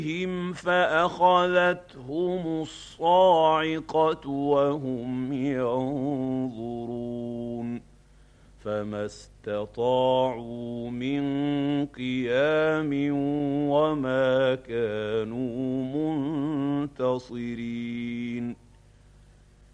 فأخذتهم الصاعقة وهم ينظرون فما استطاعوا من قيام وما كانوا منتصرين